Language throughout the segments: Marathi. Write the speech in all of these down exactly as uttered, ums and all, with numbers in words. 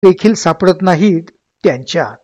देखील सापडत नाहीत त्यांच्यात.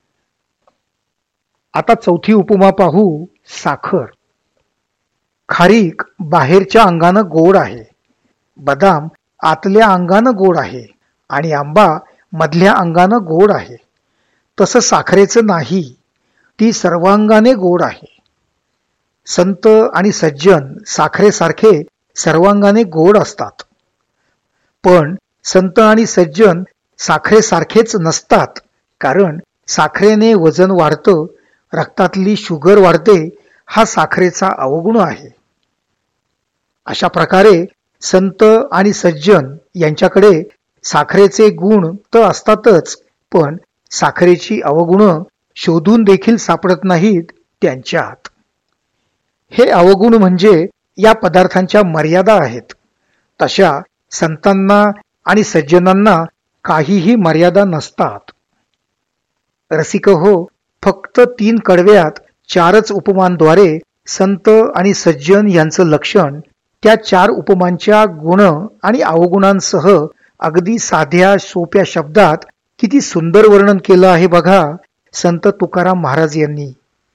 आता चौथी उपमा पाहू, साखर. खारीक बाहेरच्या अंगानं गोड आहे, बदाम आतल्या अंगानं गोड आहे आणि आंबा मधल्या अंगानं गोड आहे. तसं साखरेचं नाही, ती सर्वांगाने गोड आहे. संत आणि सज्जन साखरेसारखे सर्वांगाने गोड असतात, पण संत आणि सज्जन साखरेसारखेच नसतात, कारण साखरेने वजन वाढतं, रक्तातली शुगर वाढते, हा साखरेचा अवगुण आहे. अशा प्रकारे संत आणि सज्जन यांच्याकडे साखरेचे गुण तर असतातच, पण साखरेची अवगुण शोधून देखील सापडत नाहीत त्यांच्यात. हे अवगुण म्हणजे या पदार्थांच्या मर्यादा आहेत. तशा संतांना आणि सज्जनांना काहीही मर्यादा नसतात. रसिक हो, फक्त तीन कडव्यात चारच उपमांद्वारे संत आणि सज्जन यांचं लक्षण त्या चार उपमांच्या गुण आणि अवगुणांसह अगदी साध्या सोप्या शब्दात किती सुंदर वर्णन केलं आहे बघा संत तुकाराम महाराज यांनी.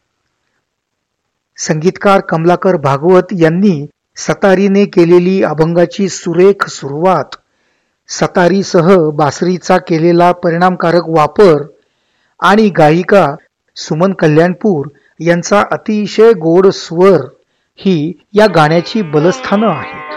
संगीतकार कमलाकर भागवत यांनी सतारीने केलेली अभंगाची सुरेख सुरुवात, सतारीसह बासरीचा केलेला परिणामकारक वापर आणि गायिका सुमन कल्याणपूर यांचा अतिशय गोड स्वर ही या गाण्याची बलस्थानं आहेत.